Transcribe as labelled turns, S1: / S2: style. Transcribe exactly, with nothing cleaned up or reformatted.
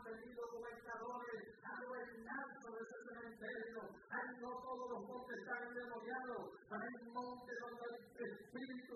S1: venido gobernadores a gobernar sobre ese cementerio. Ay, no todos los montes están endemoniados. Hay montes donde el Espíritu